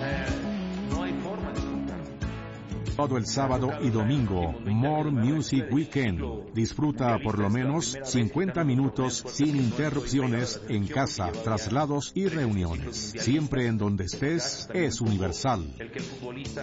No hay forma de explicarlo. Todo el sábado y domingo, More Music Weekend. Disfruta por lo menos 50 minutos sin interrupciones en casa, traslados y reuniones. Siempre en donde estés, es Universal.